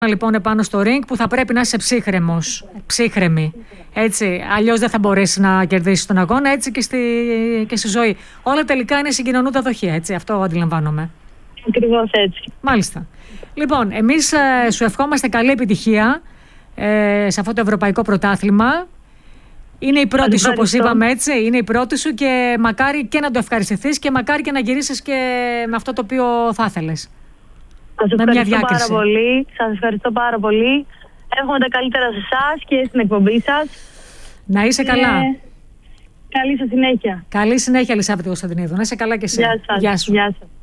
Λοιπόν, επάνω στο ring που θα πρέπει να είσαι ψύχρεμη. Έτσι, αλλιώς δεν θα μπορέσει να κερδίσει τον αγώνα, έτσι και στη ζωή. Όλα τελικά είναι συγκοινωνούντα δοχεία, έτσι, αυτό αντιλαμβάνομαι. Ακριβώς έτσι. Μάλιστα. Λοιπόν, εμείς σου ευχόμαστε καλή επιτυχία σε αυτό το ευρωπαϊκό πρωτάθλημα. Είναι η πρώτη σου, όπως είπαμε, έτσι. Είναι η πρώτη σου και μακάρι και να το ευχαριστηθείς και μακάρι και να γυρίσεις και με αυτό το οποίο θα ήθελες. Σας ευχαριστώ πάρα πολύ. Σας ευχαριστώ πάρα πολύ. Εύχομαι τα καλύτερα σε εσάς και στην εκπομπή σας. Να είσαι καλά. Καλή σας συνέχεια. Καλή συνέχεια, Ελισάβετ Κωνσταντινίδου. Να είσαι καλά και εσύ. Γεια σας. Γεια σου. Γεια σας.